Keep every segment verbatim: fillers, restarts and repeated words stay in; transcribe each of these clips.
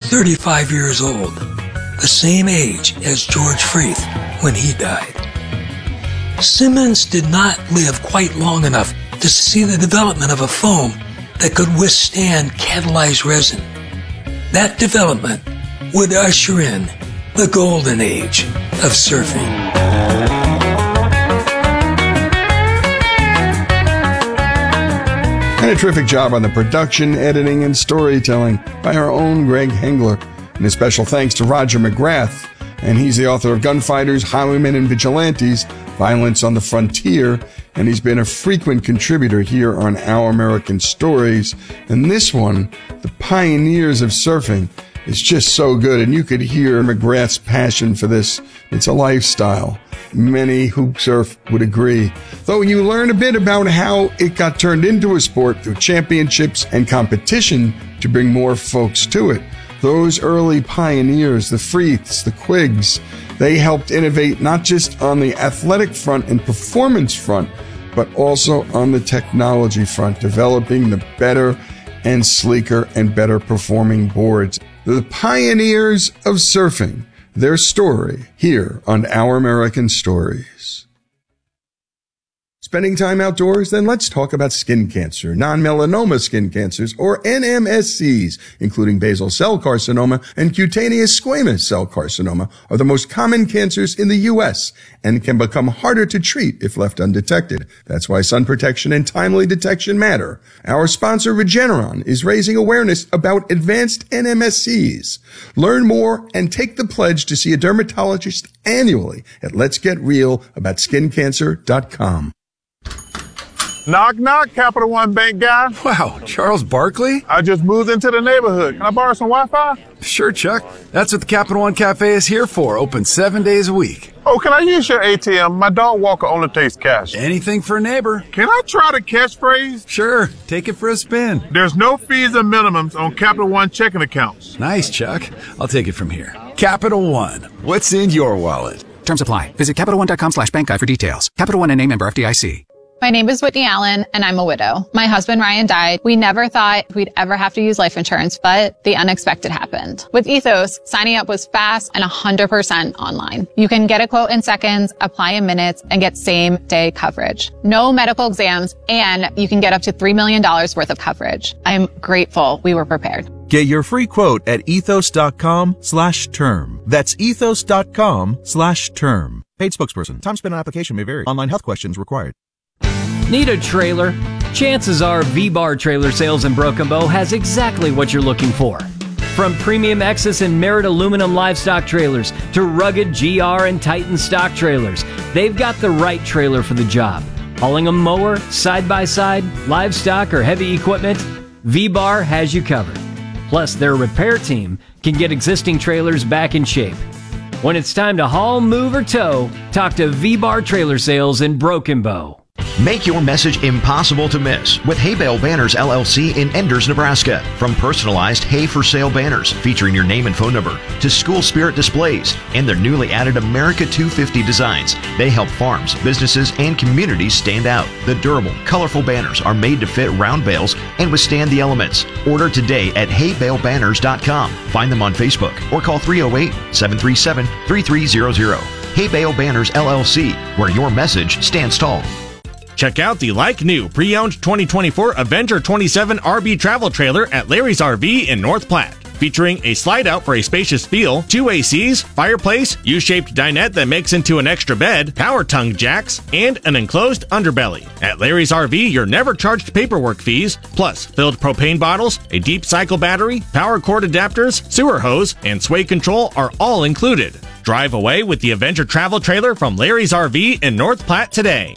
thirty-five years old, the same age as George Freeth when he died. Simmons did not live quite long enough to see the development of a foam that could withstand catalyzed resin. That development would usher in the golden age of surfing. And a terrific job on the production, editing, and storytelling by our own Greg Hengler. And a special thanks to Roger McGrath. And he's the author of Gunfighters, Highwaymen, and Vigilantes, Violence on the Frontier. And he's been a frequent contributor here on Our American Stories. And this one, The Pioneers of Surfing, is just so good. And you could hear McGrath's passion for this. It's a lifestyle. Many who surf would agree. Though you learn a bit about how it got turned into a sport through championships and competition to bring more folks to it. Those early pioneers, the Freeths, the Quiggs, they helped innovate not just on the athletic front and performance front, but also on the technology front, developing the better and sleeker and better performing boards. The pioneers of surfing. Their story here on Our American Stories. Spending time outdoors? Then let's talk about skin cancer, non-melanoma skin cancers, or N M S Cs, including basal cell carcinoma and cutaneous squamous cell carcinoma, are the most common cancers in the U S and can become harder to treat if left undetected. That's why sun protection and timely detection matter. Our sponsor, Regeneron, is raising awareness about advanced N M S Cs. Learn more and take the pledge to see a dermatologist annually at lets get real about skin cancer dot com. Knock, knock, Capital One Bank guy. Wow, Charles Barkley? I just moved into the neighborhood. Can I borrow some Wi-Fi? Sure, Chuck. That's what the Capital One Cafe is here for, open seven days a week. Oh, can I use your A T M? My dog Walker only takes cash. Anything for a neighbor. Can I try the catchphrase? Sure, take it for a spin. There's no fees or minimums on Capital One checking accounts. Nice, Chuck. I'll take it from here. Capital One. What's in your wallet? Terms apply. Visit Capital One dot com slash bank guide for details. Capital One and a member F D I C. My name is Whitney Allen, and I'm a widow. My husband, Ryan, died. We never thought we'd ever have to use life insurance, but the unexpected happened. With Ethos, signing up was fast and one hundred percent online. You can get a quote in seconds, apply in minutes, and get same-day coverage. No medical exams, and you can get up to three million dollars worth of coverage. I'm grateful we were prepared. Get your free quote at ethos.com slash term. That's ethos.com slash term. Paid spokesperson. Time spent on application may vary. Online health questions required. Need a trailer? Chances are V-Bar Trailer Sales in Broken Bow has exactly what you're looking for. From premium Exus and Merit aluminum livestock trailers to rugged G R and Titan stock trailers, they've got the right trailer for the job. Hauling a mower, side-by-side, livestock, or heavy equipment, V-Bar has you covered. Plus, their repair team can get existing trailers back in shape. When it's time to haul, move, or tow, talk to V-Bar Trailer Sales in Broken Bow. Make your message impossible to miss with Hay Bale Banners L L C in Enders, Nebraska. From personalized hay for sale banners featuring your name and phone number to school spirit displays and their newly added America two fifty designs, they help farms, businesses, and communities stand out. The durable, colorful banners are made to fit round bales and withstand the elements. Order today at hay bale banners dot com. Find them on Facebook or call three oh eight, seven three seven, three three zero zero. Hay Bale Banners L L C, where your message stands tall. Check out the like-new pre-owned twenty twenty-four Avenger twenty-seven R V travel trailer at Larry's R V in North Platte. Featuring a slide-out for a spacious feel, two A Cs, fireplace, U-shaped dinette that makes into an extra bed, power tongue jacks, and an enclosed underbelly. At Larry's R V, you're never charged paperwork fees, plus filled propane bottles, a deep cycle battery, power cord adapters, sewer hose, and sway control are all included. Drive away with the Avenger travel trailer from Larry's R V in North Platte today.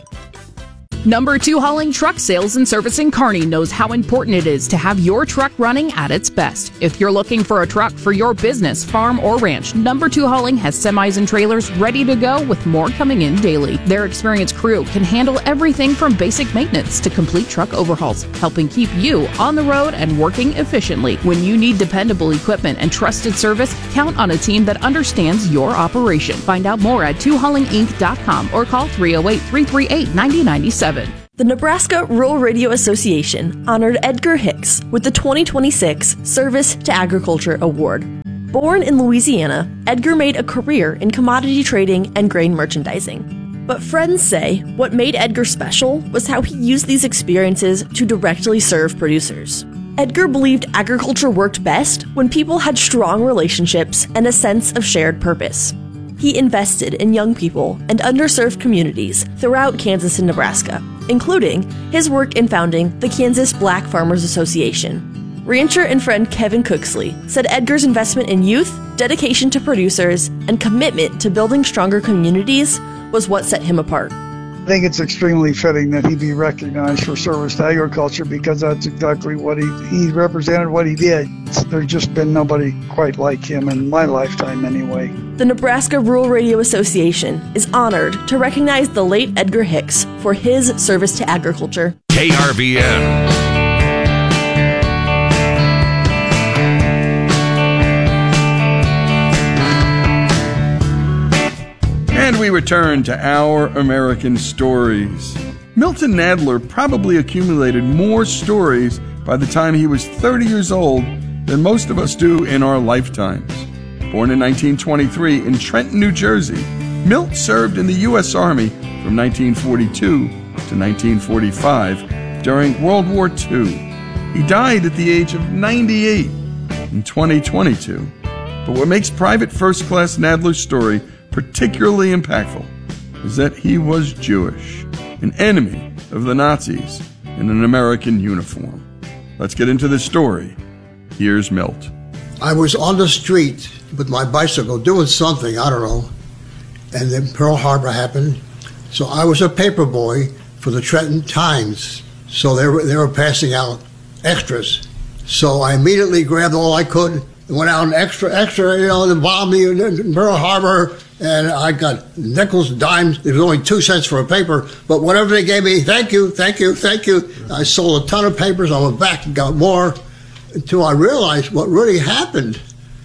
Number two Hauling Truck Sales and Service in Kearney knows how important it is to have your truck running at its best. If you're looking for a truck for your business, farm, or ranch, Number two Hauling has semis and trailers ready to go with more coming in daily. Their experienced crew can handle everything from basic maintenance to complete truck overhauls, helping keep you on the road and working efficiently. When you need dependable equipment and trusted service, count on a team that understands your operation. Find out more at two hauling inc dot com or call three oh eight, three three eight, nine oh nine seven. The Nebraska Rural Radio Association honored Edgar Hicks with the twenty twenty-six Service to Agriculture Award. Born in Louisiana, Edgar made a career in commodity trading and grain merchandising. But friends say what made Edgar special was how he used these experiences to directly serve producers. Edgar believed agriculture worked best when people had strong relationships and a sense of shared purpose. He invested in young people and underserved communities throughout Kansas and Nebraska, including his work in founding the Kansas Black Farmers Association. Rancher and friend Kevin Cooksley said Edgar's investment in youth, dedication to producers, and commitment to building stronger communities was what set him apart. I think it's extremely fitting that he be recognized for service to agriculture because that's exactly what he, he represented, what he did. There's just been nobody quite like him in my lifetime anyway. The Nebraska Rural Radio Association is honored to recognize the late Edgar Hicks for his service to agriculture. K R V N. And we return to Our American Stories. Milton Nadler probably accumulated more stories by the time he was thirty years old than most of us do in our lifetimes. Born in nineteen twenty-three in Trenton, New Jersey, Milt served in the U S Army from nineteen forty-two to nineteen forty-five during World War Two. He died at the age of ninety-eight in twenty twenty-two. But what makes Private First Class Nadler's story particularly impactful is that he was Jewish, an enemy of the Nazis in an American uniform. Let's get into the story. Here's Milt. I was on the street with my bicycle doing something, I don't know, and then Pearl Harbor happened. So I was a paper boy for the Trenton Times. So they were, they were passing out extras. So I immediately grabbed all I could and went out and extra, extra, you know, the bombing in Pearl Harbor. And I got nickels, dimes. It was only two cents for a paper, but whatever they gave me, thank you, thank you, thank you. I sold a ton of papers. I went back and got more until I realized what really happened.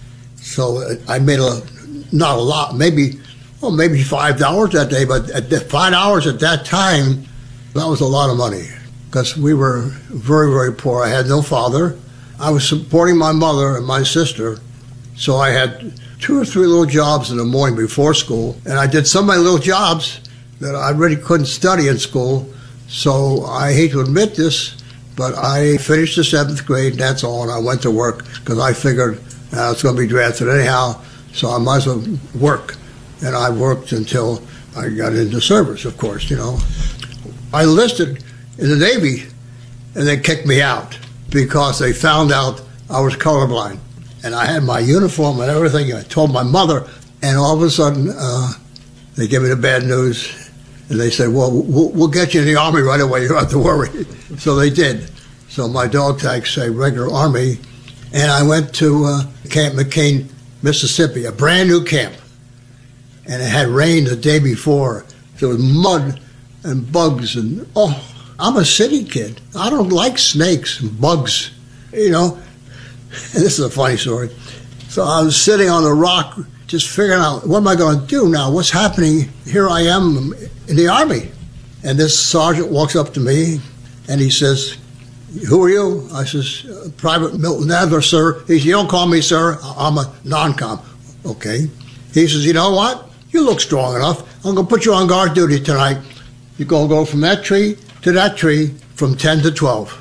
So I made a, not a lot, maybe, well, maybe five dollars that day, but at the five dollars at that time, that was a lot of money because we were very, very poor. I had no father. I was supporting my mother and my sister, so I had two or three little jobs in the morning before school, and I did some of my little jobs that I really couldn't study in school. So I hate to admit this, but I finished the seventh grade, and that's all, and I went to work because I figured uh, I was going to be drafted anyhow, so I might as well work. And I worked until I got into service, of course, you know. I enlisted in the Navy, and they kicked me out because they found out I was colorblind. And I had my uniform and everything. I told my mother, and all of a sudden, uh, they gave me the bad news. And they said, well, well, we'll get you in the Army right away. You don't have to worry. So they did. So my dog tags say regular Army. And I went to uh, Camp McCain, Mississippi, a brand new camp. And it had rained the day before. There was mud and bugs. And, oh, I'm a city kid. I don't like snakes and bugs, you know. And this is a funny story. So I was sitting on the rock just figuring out, what am I going to do now? What's happening? Here I am in the Army. And this sergeant walks up to me, and he says, who are you? I says, Private Milton Nadler, sir. He says, you don't call me sir. I'm a non-com. Okay. He says, you know what? You look strong enough. I'm going to put you on guard duty tonight. You're going to go from that tree to that tree from ten to twelve.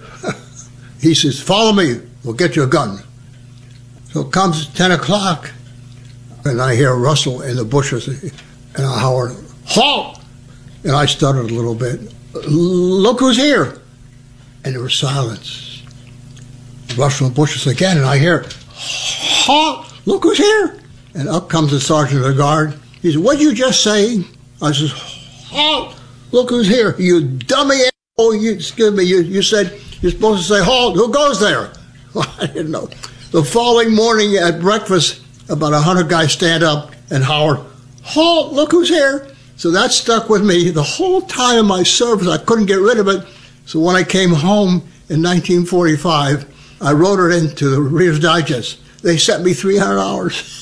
He says, follow me. We'll get you a gun. So it comes ten o'clock, and I hear a rustle in the bushes, and I holler, halt! And I stuttered a little bit. Look who's here! And there was silence. Rustle in the bushes again, and I hear, halt! Look who's here! And up comes the sergeant of the guard. He said, what'd you just say? I says, halt! Look who's here! You dummy! Oh, you, excuse me, you, you said you're supposed to say halt. Who goes there? I didn't know. The following morning at breakfast, about a hundred guys stand up and holler, halt, look who's here. So that stuck with me the whole time of my service. I couldn't get rid of it. So when I came home in nineteen forty-five, I wrote it into the Reader's Digest. They sent me three hundred dollars.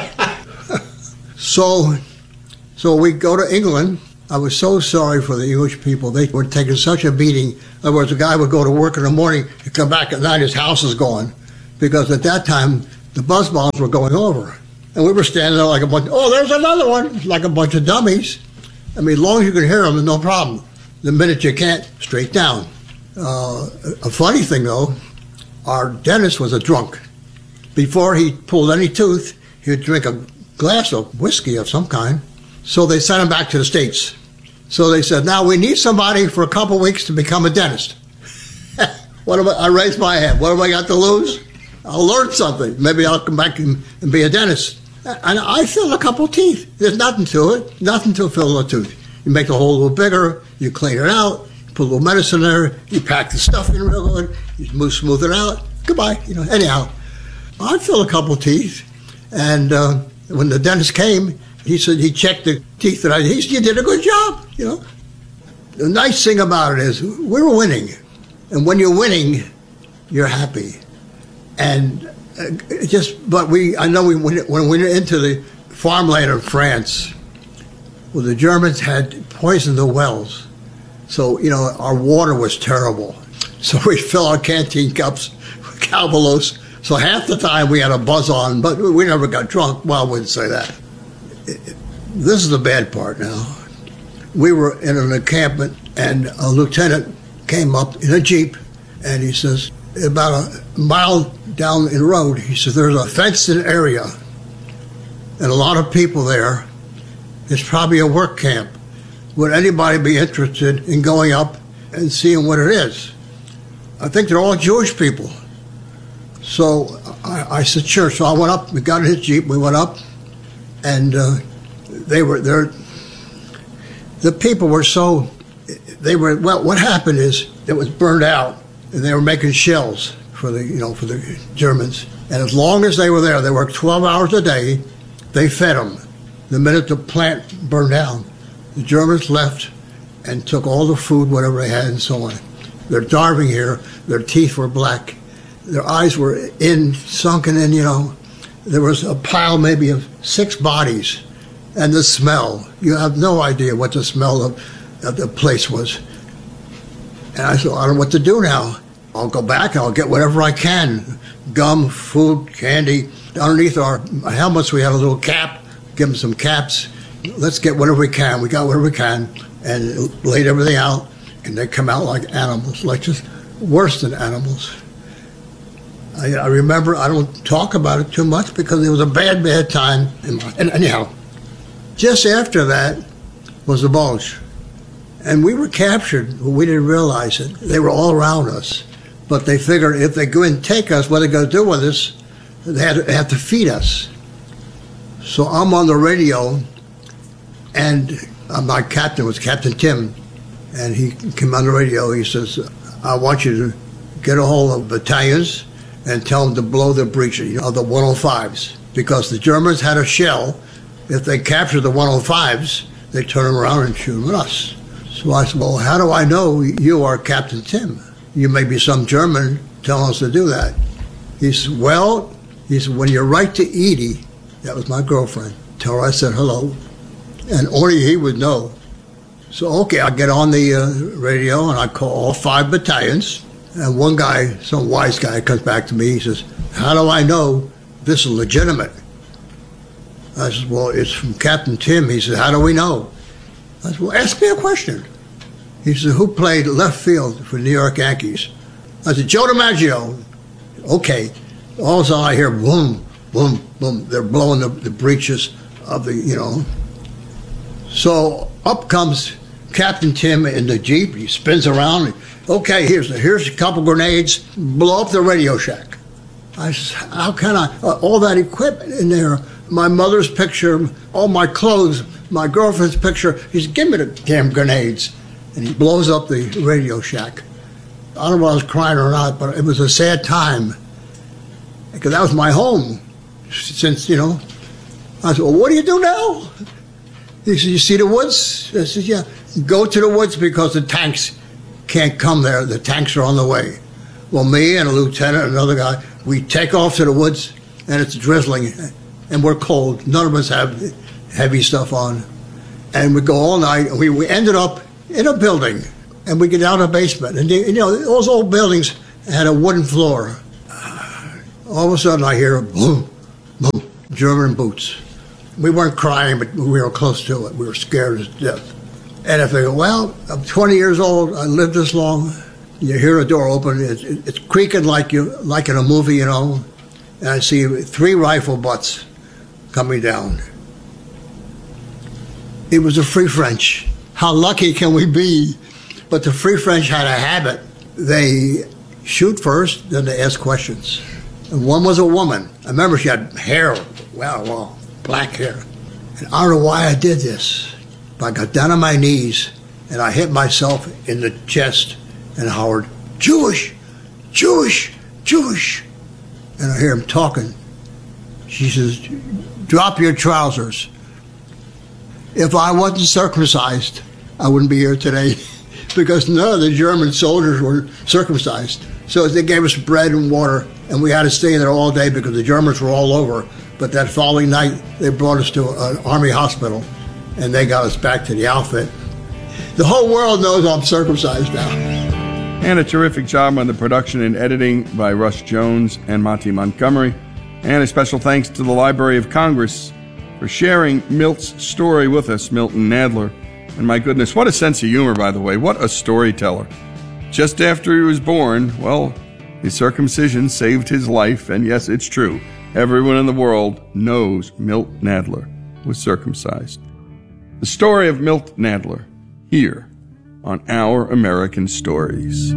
so, so we go to England. I was so sorry for the English people. They were taking such a beating. In other words, a guy would go to work in the morning and come back at night, his house is gone. Because at that time, the buzz bombs were going over. And we were standing there like a bunch, oh, there's another one, like a bunch of dummies. I mean, as long as you can hear them, no problem. The minute you can't, straight down. Uh, a funny thing, though, our dentist was a drunk. Before he pulled any tooth, he would drink a glass of whiskey of some kind. So they sent him back to the States. So they said, now we need somebody for a couple of weeks to become a dentist. What am I, I raised my hand. What have I got to lose? I'll learn something. Maybe I'll come back and, and be a dentist. And I filled a couple of teeth. There's nothing to it. Nothing to fill a tooth. You make the hole a little bigger. You clean it out. You put a little medicine there. You pack the stuff in real good. You move, smooth it out. Goodbye. You know. Anyhow, I filled a couple of teeth. And uh, when the dentist came, he said he checked the teeth that I did. He said, you did a good job. You know. The nice thing about it is we were winning. And when you're winning, you're happy. And uh, just, but we, I know we went, when we went into the farmland in France, well, the Germans had poisoned the wells. So, you know, our water was terrible. So we fill our canteen cups with Calvados. So half the time we had a buzz on, but we never got drunk. Well, I wouldn't say that. This is the bad part now. We were in an encampment, and a lieutenant came up in a Jeep, and he says, about a mile down the road, he says, there's a fenced-in area, and a lot of people there. It's probably a work camp. Would anybody be interested in going up and seeing what it is? I think they're all Jewish people. So I, I said, sure. So I went up, we got in his Jeep, we went up, and uh, they were there. The people were so, they were, well, what happened is it was burned out, and they were making shells for the, you know, for the Germans. And as long as they were there, they worked twelve hours a day, they fed them. The minute the plant burned down, the Germans left and took all the food, whatever they had, and so on. They're starving here. Their teeth were black. Their eyes were in, sunken in, you know. There was a pile maybe of six bodies. And the smell, you have no idea what the smell of, of the place was. And I said, I don't know what to do now. I'll go back and I'll get whatever I can. Gum, food, candy. Underneath our helmets, we had a little cap. Give them some caps. Let's get whatever we can. We got whatever we can. And laid everything out. And they come out like animals, like just worse than animals. I, I remember, I don't talk about it too much because it was a bad, bad time. In my, and anyhow, just after that was the Bulge. And we were captured, but we didn't realize it. They were all around us. But they figured if they go and take us, what are they going to do with us? They had to, have to feed us. So I'm on the radio, and uh, my captain was Captain Tim, and he came on the radio. He says, I want you to get a hold of battalions and tell them to blow the breaches, you know, the one oh fives, because the Germans had a shell. If they captured the one oh fives, they turn them around and shoot them at us. So I said, well, how do I know you are Captain Tim? You may be some German telling us to do that. He said, well, he said, when you write to Edie, that was my girlfriend, tell her I said hello, and only he would know. So, okay, I get on the uh, radio, and I call all five battalions, and one guy, some wise guy, comes back to me. He says, how do I know this is legitimate? I said, well, it's from Captain Tim. He said, how do we know? I said, well, ask me a question. He said, who played left field for New York Yankees? I said, Joe DiMaggio. Okay. All of a sudden I hear boom, boom, boom. They're blowing the, the breeches of the, you know. So up comes Captain Tim in the Jeep. He spins around. And, okay, here's, here's a couple grenades. Blow up the Radio Shack. I said, how can I? Uh, all that equipment in there. My mother's picture, all my clothes, my girlfriend's picture. He said, give me the damn grenades. And he blows up the Radio Shack. I don't know if I was crying or not, but it was a sad time. Because that was my home since, you know. I said, well, what do you do now? He said, you see the woods? I said, yeah. Go to the woods because the tanks can't come there. The tanks are on the way. Well, me and a lieutenant and another guy, we take off to the woods, and it's drizzling, and we're cold. None of us have heavy stuff on. And we go all night, and we, we ended up in a building, and we get down a basement. And, you know, those old buildings had a wooden floor. all of a sudden I hear boom, boom, German boots. We weren't crying, but we were close to it. We were scared to death. And I figured, well, I'm twenty years old. I lived this long. You hear a door open. It's, it's creaking like you, like in a movie, you know. And I see three rifle butts coming down. It was the Free French. How lucky can we be? But the Free French had a habit. They shoot first, then they ask questions. And one was a woman. I remember she had hair, well, well, black hair. And I don't know why I did this, but I got down on my knees and I hit myself in the chest and hollered, Jewish, Jewish, Jewish. And I hear him talking. She says, drop your trousers. If I wasn't circumcised, I wouldn't be here today because none of the German soldiers were circumcised. So they gave us bread and water, and we had to stay there all day because the Germans were all over. But that following night, they brought us to an army hospital, and they got us back to the outfit. The whole world knows I'm circumcised now. And a terrific job on the production and editing by Russ Jones and Monty Montgomery. And a special thanks to the Library of Congress for sharing Milt's story with us, Milton Nadler. And my goodness, what a sense of humor, by the way. What a storyteller. Just after he was born, well, his circumcision saved his life. And yes, it's true. Everyone in the world knows Milt Nadler was circumcised. The story of Milt Nadler, here on Our American Stories.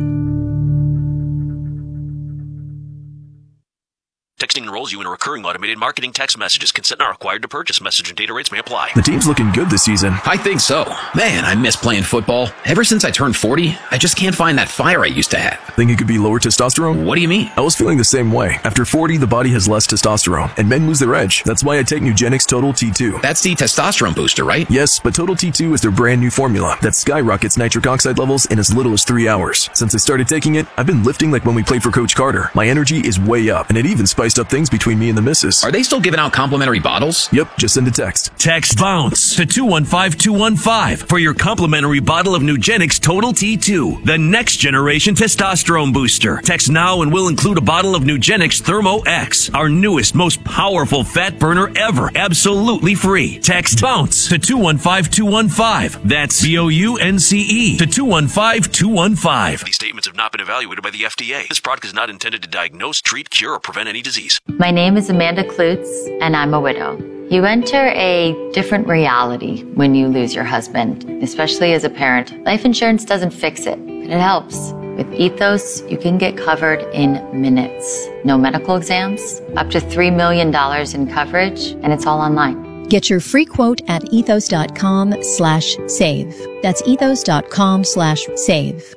Texting enrolls you in a recurring automated marketing text messages. Consent not required to purchase. Message and data rates may apply. The team's looking good this season. I think so. Man, I miss playing football. Ever since I turned forty, I just can't find that fire I used to have. Think it could be lower testosterone? What do you mean? I was feeling the same way. After forty, the body has less testosterone, and men lose their edge. That's why I take Nugenix Total T two. That's the testosterone booster, right? Yes, but Total T two is their brand new formula that skyrockets nitric oxide levels in as little as three hours. Since I started taking it, I've been lifting like when we played for Coach Carter. My energy is way up, and it even spiced up things between me and the missus. Are they still giving out complimentary bottles? Yep, just send a text. Text BOUNCE to two one five two one five for your complimentary bottle of Nugenix Total T two, the next generation testosterone booster. Text now and we'll include a bottle of Nugenix Thermo X, our newest, most powerful fat burner ever, absolutely free. Text BOUNCE to two one five two one five. That's B O U N C E to two one five two one five. These statements have not been evaluated by the F D A. This product is not intended to diagnose, treat, cure, or prevent any disease. My name is Amanda Klutz, and I'm a widow. You enter a different reality when you lose your husband, especially as a parent. Life insurance doesn't fix it, but it helps. With Ethos, you can get covered in minutes. No medical exams, up to three million dollars in coverage, and it's all online. Get your free quote at ethos.com slash save. That's ethos.com slash save.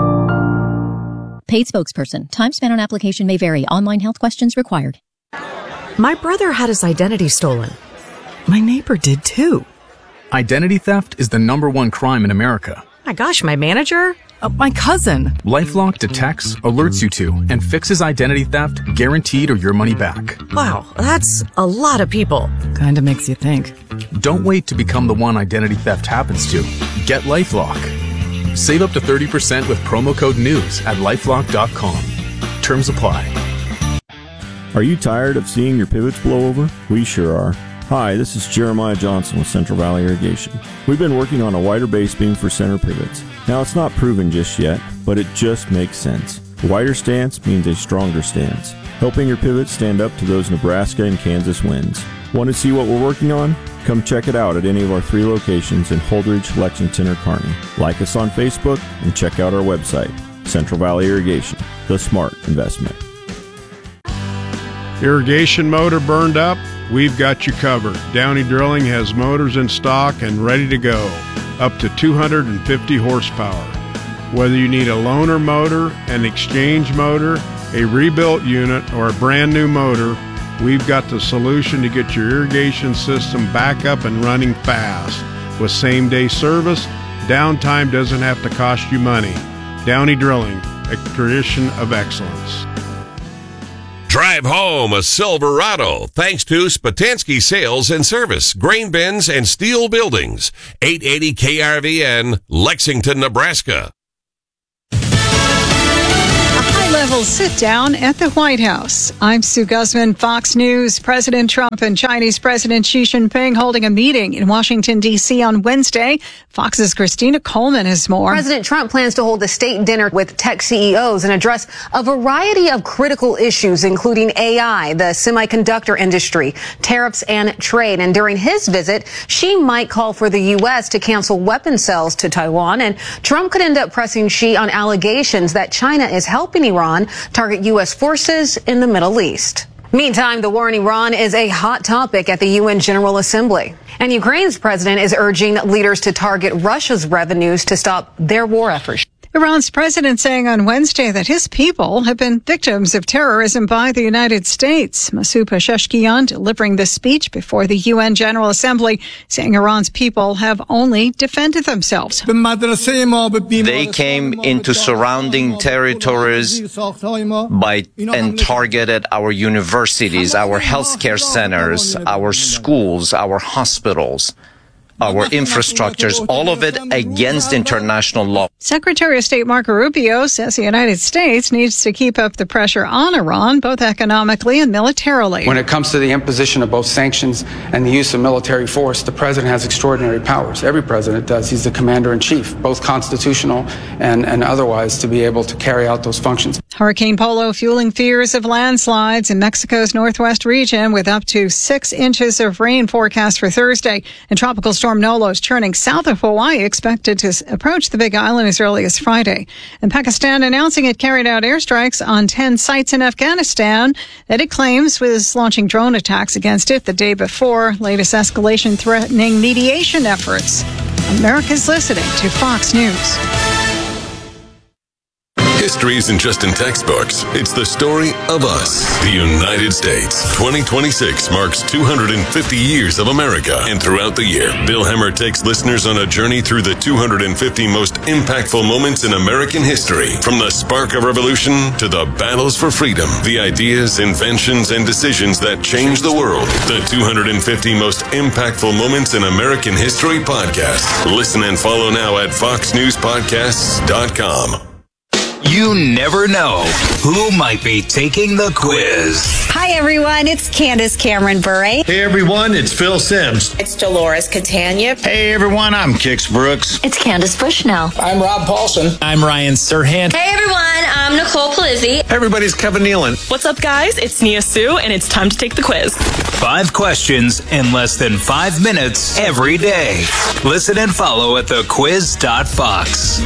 Paid spokesperson. Time spent on application may vary. Online health questions required. My brother had his identity stolen. My neighbor did too. Identity theft is the number one crime in America. My gosh, my manager? Uh, my cousin. LifeLock detects, alerts you to, and fixes identity theft guaranteed or your money back. Wow, that's a lot of people. Kinda makes you think. Don't wait to become the one identity theft happens to. Get LifeLock. Save up to thirty percent with promo code NEWS at lifelock dot com. Terms apply. Are you tired of seeing your pivots blow over? We sure are. Hi, this is Jeremiah Johnson with Central Valley Irrigation. We've been working on a wider base beam for center pivots. Now, it's not proven just yet, but it just makes sense. A wider stance means a stronger stance, helping your pivots stand up to those Nebraska and Kansas winds. Want to see what we're working on? Come check it out at any of our three locations in Holdridge, Lexington, or Kearney. Like us on Facebook and check out our website, Central Valley Irrigation, the smart investment. Irrigation motor burned up? We've got you covered. Downey Drilling has motors in stock and ready to go, up to two hundred fifty horsepower. Whether you need a loaner motor, an exchange motor, a rebuilt unit, or a brand new motor, we've got the solution to get your irrigation system back up and running fast. With same-day service, downtime doesn't have to cost you money. Downey Drilling, a tradition of excellence. Drive home a Silverado thanks to Spatansky Sales and Service, grain bins and steel buildings. eight eighty K R V N, Lexington, Nebraska. A high high-level sit-down at the White House. I'm Sue Guzman, Fox News. President Trump and Chinese President Xi Jinping holding a meeting in Washington, D C on Wednesday. Fox's Christina Coleman has more. President Trump plans to hold a state dinner with tech C E Os and address a variety of critical issues, including A I, the semiconductor industry, tariffs, and trade. And during his visit, Xi might call for the U S to cancel weapon sales to Taiwan, and Trump could end up pressing Xi on allegations that China is helping Iran target U S forces in the Middle East. Meantime, the war in Iran is a hot topic at the U N General Assembly. And Ukraine's president is urging leaders to target Russia's revenues to stop their war efforts. Iran's president saying on Wednesday that his people have been victims of terrorism by the United States. Masoud Pezeshkian delivering the speech before the U N General Assembly, saying Iran's people have only defended themselves. They came into surrounding territories by and targeted our universities, our healthcare centers, our schools, our hospitals, our infrastructures, all of it against international law. Secretary of State Marco Rubio says the United States needs to keep up the pressure on Iran, both economically and militarily. When it comes to the imposition of both sanctions and the use of military force, the president has extraordinary powers. Every president does. He's the commander-in-chief, both constitutional and, and otherwise, to be able to carry out those functions. Hurricane Polo fueling fears of landslides in Mexico's northwest region, with up to six inches of rain forecast for Thursday. And Tropical Storm Nolo is churning south of Hawaii, expected to approach the Big Island as early as Friday. And Pakistan announcing it carried out airstrikes on ten sites in Afghanistan that it claims was launching drone attacks against it the day before. Latest escalation threatening mediation efforts. America's listening to Fox News. History isn't just in textbooks. It's the story of us, the United States. twenty twenty-six marks two hundred fifty years of America. And throughout the year, Bill Hemmer takes listeners on a journey through the two hundred fifty most impactful moments in American history. From the spark of revolution to the battles for freedom, the ideas, inventions, and decisions that changed the world. The two hundred fifty most impactful moments in American history podcast. Listen and follow now at fox news podcasts dot com. You never know who might be taking the quiz. Hi, everyone. It's Candace Cameron Bure. Hey, everyone. It's Phil Sims. It's Dolores Catania. Hey, everyone. I'm Kix Brooks. It's Candace Bushnell. I'm Rob Paulson. I'm Ryan Serhant. Hey, everyone. I'm Nicole Palizzi. Hey, everybody. It's Kevin Nealon. What's up, guys? It's Nia Sue, and it's time to take the quiz. Five questions in less than five minutes every day. Listen and follow at the quiz dot fox.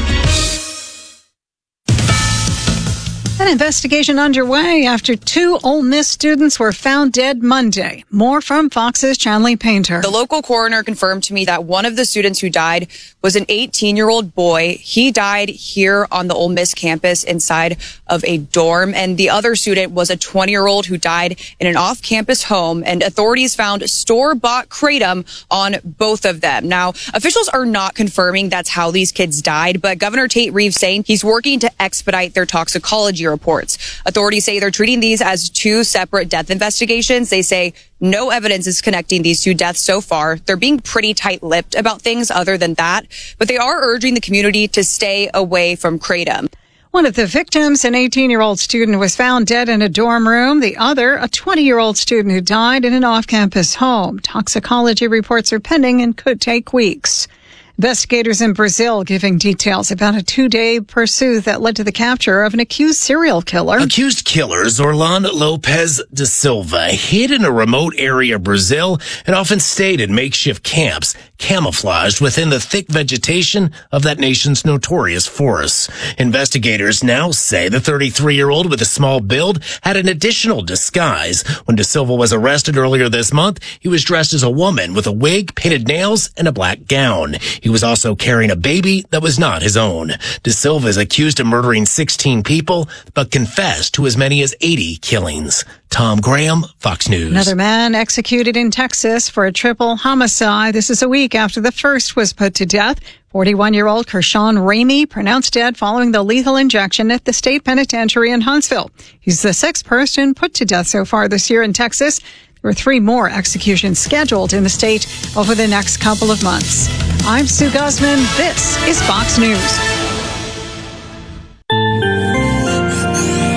An investigation underway after two Ole Miss students were found dead Monday. More from Fox's Chanley Painter. The local coroner confirmed to me that one of the students who died was an eighteen-year-old boy. He died here on the Ole Miss campus inside of a dorm, and the other student was a twenty-year-old who died in an off-campus home, and authorities found store-bought kratom on both of them. Now, officials are not confirming that's how these kids died, but Governor Tate Reeves saying he's working to expedite their toxicology reports. Authorities say they're treating these as two separate death investigations. They say no evidence is connecting these two deaths so far. They're being pretty tight-lipped about things other than that, but they are urging the community to stay away from kratom. One of the victims, an eighteen-year-old student, was found dead in a dorm room. The other, a twenty-year-old student who died in an off-campus home. Toxicology reports are pending and could take weeks. Investigators in Brazil giving details about a two-day pursuit that led to the capture of an accused serial killer. Accused killers Orlando Lopez da Silva hid in a remote area of Brazil and often stayed in makeshift camps, camouflaged within the thick vegetation of that nation's notorious forests. Investigators now say the thirty-three-year-old with a small build had an additional disguise. When da Silva was arrested earlier this month, he was dressed as a woman with a wig, painted nails, and a black gown. He was also carrying a baby that was not his own. Da Silva is accused of murdering sixteen people, but confessed to as many as eighty killings. Tom Graham, Fox News. Another man executed in Texas for a triple homicide. This is a week after the first was put to death. forty-one-year-old Kershawn Ramey pronounced dead following the lethal injection at the state penitentiary in Huntsville. He's the sixth person put to death so far this year in Texas. There are three more executions scheduled in the state over the next couple of months. I'm Sue Guzman. This is Fox News.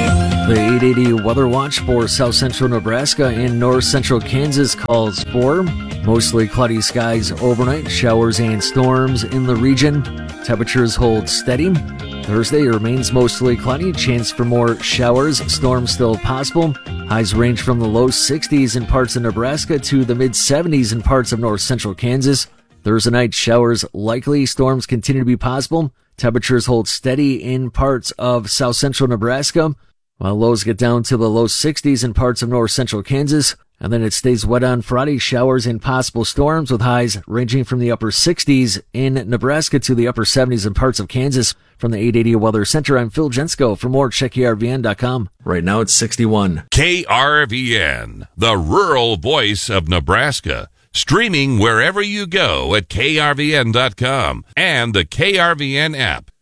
The eight eighty Weather Watch for south central Nebraska and north central Kansas calls for mostly cloudy skies overnight, showers and storms in the region. Temperatures hold steady. Thursday remains mostly cloudy, chance for more showers, storms still possible. Highs range from the low sixties in parts of Nebraska to the mid seventies in parts of north central Kansas. Thursday night, showers likely, storms continue to be possible. Temperatures hold steady in parts of south central Nebraska, while lows get down to the low sixties in parts of north central Kansas. And then it stays wet on Friday, showers and possible storms with highs ranging from the upper sixties in Nebraska to the upper seventies in parts of Kansas. From the eight eighty Weather Center, I'm Phil Jensko. For more, check K R V N dot com. Right now it's sixty-one. K R V N, the rural voice of Nebraska. Streaming wherever you go at K R V N dot com and the K R V N app.